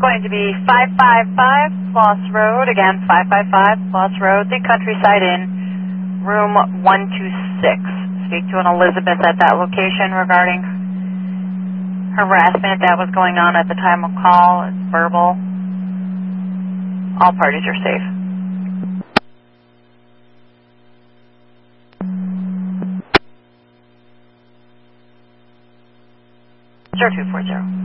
Going to be 555 Floss Road, again 555 Floss Road, the Countryside Inn, room 126. Speak to an Elizabeth at that location regarding harassment that was going on at the time of call. It's verbal. All parties are safe. 0240.